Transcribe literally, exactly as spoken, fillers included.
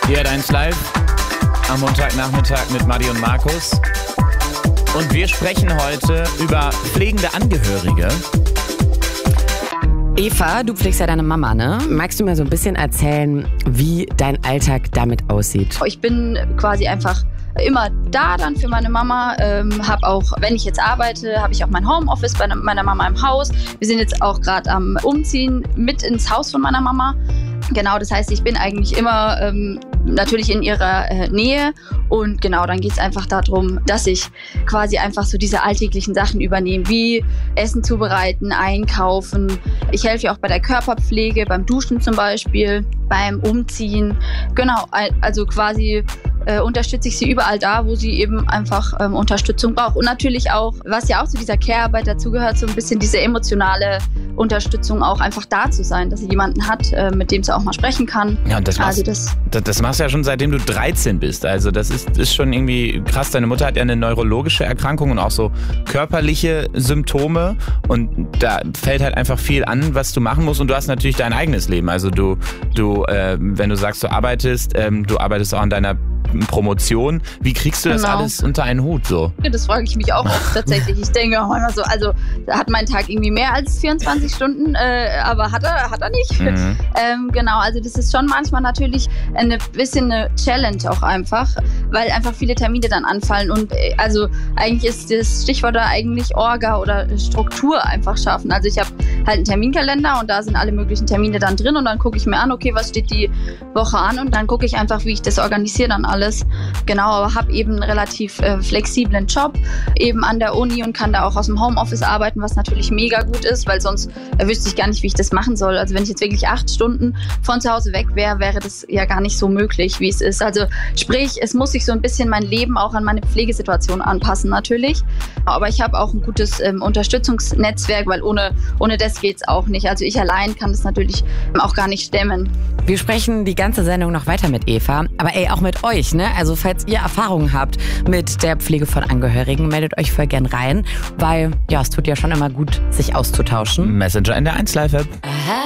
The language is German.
Ihr eins live am Montagnachmittag mit Madi und Markus. Und wir sprechen heute über pflegende Angehörige. Eva, du pflegst ja deine Mama, ne? Magst du mir so ein bisschen erzählen, wie dein Alltag damit aussieht? Ich bin quasi einfach immer da dann für meine Mama, ähm, habe auch, wenn ich jetzt arbeite, habe ich auch mein Homeoffice bei meiner Mama im Haus. Wir sind jetzt auch gerade am Umziehen mit ins Haus von meiner Mama. Genau, das heißt, ich bin eigentlich immer ähm, natürlich in ihrer äh, Nähe und genau, dann geht es einfach darum, dass ich quasi einfach so diese alltäglichen Sachen übernehme, wie Essen zubereiten, einkaufen. Ich helfe ja auch bei der Körperpflege, beim Duschen zum Beispiel, beim Umziehen. Genau, also quasi äh, unterstütze ich sie überall da, wo sie eben einfach ähm, Unterstützung braucht. Und natürlich auch, was ja auch zu dieser Care-Arbeit dazugehört, so ein bisschen diese emotionale Unterstützung, auch einfach da zu sein, dass sie jemanden hat, äh, mit dem sie auch mal sprechen kann. Ja, und das machst, also das, das, das machst du ja schon seitdem du dreizehn bist. Also das ist, ist schon irgendwie krass. Deine Mutter hat ja eine neurologische Erkrankung und auch so körperliche Symptome. Und da fällt halt einfach viel an, was du machen musst. Und du hast natürlich dein eigenes Leben. Also du, du äh, wenn du sagst, du arbeitest, ähm, du arbeitest auch an deiner Promotion. Wie kriegst du das genau. alles unter einen Hut so? Das frage ich mich auch oft tatsächlich. Ich denke auch immer so, also da hat mein Tag irgendwie mehr als vierundzwanzig Stunden, äh, aber hat er, hat er nicht. Mhm. Ähm, genau, also das ist schon manchmal natürlich ein bisschen eine Challenge auch einfach, weil einfach viele Termine dann anfallen und äh, also eigentlich ist das Stichwort da eigentlich Orga oder Struktur einfach schaffen. Also ich habe halt einen Terminkalender und da sind alle möglichen Termine dann drin und dann gucke ich mir an, okay, was steht die Woche an und dann gucke ich einfach, wie ich das organisiere dann alles. Genau, aber habe eben einen relativ äh, flexiblen Job eben an der Uni und kann da auch aus dem Homeoffice arbeiten, was natürlich mega gut ist, weil sonst äh, wüsste ich gar nicht, wie ich das machen soll. Also wenn ich jetzt wirklich acht Stunden von zu Hause weg wäre, wäre das ja gar nicht so möglich, wie es ist. Also sprich, es muss sich so ein bisschen mein Leben auch an meine Pflegesituation anpassen natürlich. Aber ich habe auch ein gutes ähm, Unterstützungsnetzwerk, weil ohne, ohne das geht es auch nicht. Also ich allein kann das natürlich auch gar nicht stemmen. Wir sprechen die ganze Sendung noch weiter mit Eva, aber ey, auch mit euch, ne? Also falls ihr Erfahrungen habt mit der Pflege von Angehörigen, meldet euch voll gern rein, weil ja, es tut ja schon immer gut, sich auszutauschen. Messenger in der eins Live App.